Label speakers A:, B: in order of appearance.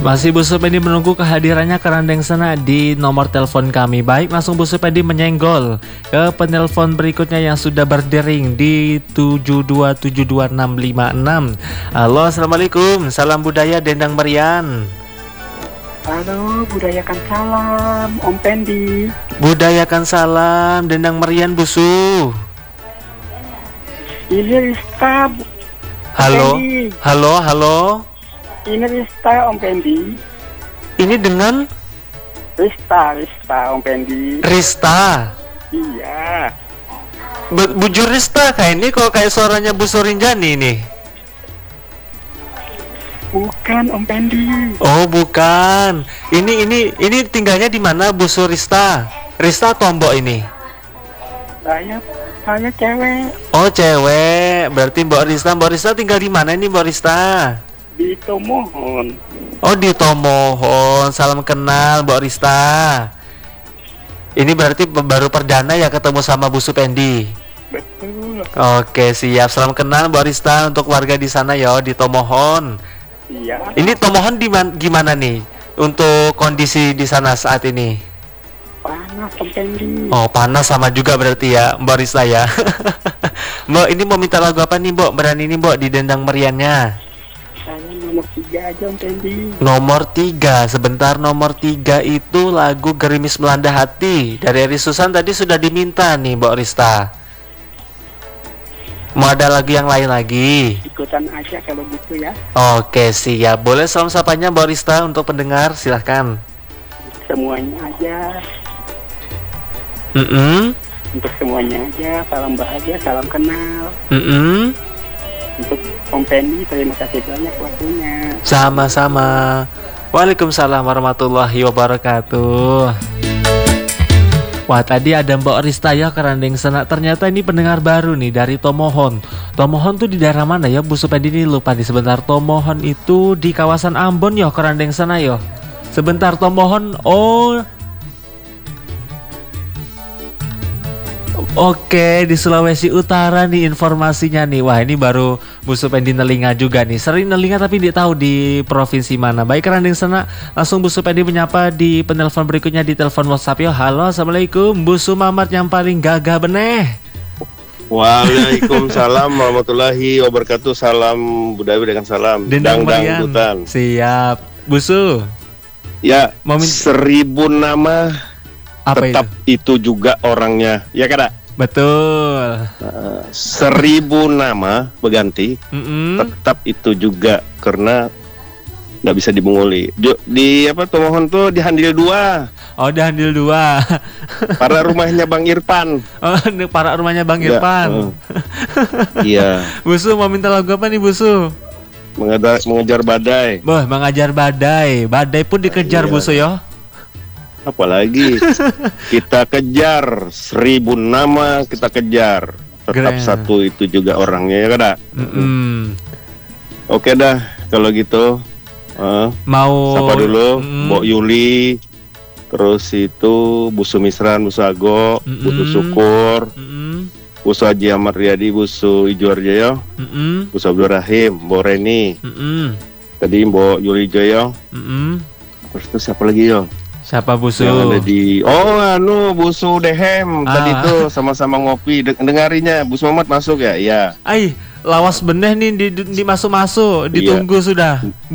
A: Masih Bu Supedi menunggu kehadirannya Kerandeng Sena di nomor telepon kami. Baik, langsung Bu Supedi menyenggol ke penelpon berikutnya yang sudah berdering di 7272656. Halo, assalamualaikum. Salam budaya Dendang Merian.
B: Halo, budayakan salam, Om Pendi.
A: Budayakan salam Dendang Merian, Busu.
B: Ini Rista.
A: Halo,
B: Pendi.
A: halo.
B: Ini Rista, Om Pendi.
A: Ini dengan
B: Rista, Om Pendi.
A: Rista.
B: Iya.
A: Bujur Rista kayak ini kok kayak suaranya Bu Surinjani nih.
B: Bukan, Om Pendi.
A: Oh, bukan. Ini tinggalnya di mana Bu Surista? Rista atau Mbok ini?
B: Saya cewek
A: Oh, cewek. Berarti Mbok Rista tinggal di mana ini Mbok Rista?
B: di Tomohon.
A: Oh, di Tomohon. Salam kenal Mbok Rista. Ini berarti baru perdana ya ketemu sama Bu Supendi.
B: Betul.
A: Oke, siap. Salam kenal Mbok Rista untuk warga di sana ya di Tomohon.
B: Iya.
A: Ini Tomohon gimana nih untuk kondisi di sana saat ini?
B: Panas, Om Pendi.
A: Oh, panas sama juga berarti ya Mbak Rista ya. Mbak, ini mau minta lagu apa nih Mbak? Berani nih Mbak di Dendang Meriannya.
B: Saya nomor 3 aja, Om Pendi.
A: Nomor 3, sebentar. Nomor 3 itu lagu Gerimis Melanda Hati dari Eri Susan tadi sudah diminta nih Mbak Rista. Mau ada lagu yang lain lagi?
B: Ikutan aja kalau gitu ya.
A: Oke, siap. Boleh salam sapanya Mbak Rista untuk pendengar, silahkan.
B: Semuanya aja. Untuk semuanya aja, salam bahagia, salam kenal. Untuk Om Pendi, terima kasih banyak waktunya.
A: Sama-sama. Waalaikumsalam warahmatullahi wabarakatuh. Wah, tadi ada Mbak Rista ya Kerandeng Sena. Ternyata ini pendengar baru nih dari Tomohon. Tomohon tuh di daerah mana ya Bu Supedi, ini lupa nih sebentar. Tomohon itu di kawasan Ambon ya Kerandeng Sena yo. Sebentar, Tomohon. Oh, oke, di Sulawesi Utara nih informasinya nih. Wah, ini baru Bu Supedi nelinga juga nih. Sering nelinga tapi dia tahu di provinsi mana. Baik, Kerandeng Sena, langsung Bu Supedi menyapa di penelpon berikutnya di telepon WhatsApp yo. Halo, assalamualaikum. Bu Sumamat yang paling gagah beneh.
C: Waalaikumsalam warahmatullahi wabarakatuh. Salam budaya dengan salam.
A: Dendang Merian. Siap, Bu Su.
C: Ya, 1000 nama
A: Apa
C: tetap itu juga orangnya. Ya kada?
A: Betul.
C: 1000 nama berganti, tetap itu juga karena nggak bisa dibunguli. Di apa Tomohon tuh di Handil 2.
A: Oh, di Handil 2.
C: Para rumahnya Bang Irfan.
A: Oh, para rumahnya Bang Irfan.
C: Iya.
A: Bu Su mau minta lagu apa nih Bu Su?
C: Mengejar badai.
A: Boh, mengajar badai. Badai pun dikejar Bu Su yo.
C: Apalagi kita kejar 1000 nama, kita kejar tetap satu itu juga orangnya ya kada. Oke dah kalau gitu.
A: Mau
C: sapa dulu Mbok Yuli, terus itu Bu Sumisran, Bu Sago, Bu Syukur, Bu Haji Ahmad Riyadi, Bu Ijo Arjoyo, Bu Abdul Rahim, Mbok Reni, tadi Mbok Yuli Joyo, terus itu siapa lagi yo?
A: Siapa Bu Su?
C: Yang ada di Bu Su Dehem tadi tuh sama-sama ngopi dengarinya. Bu Muhammad masuk ya? Iya.
A: Lawas beneh nih di masuk-masuk, ditunggu sudah.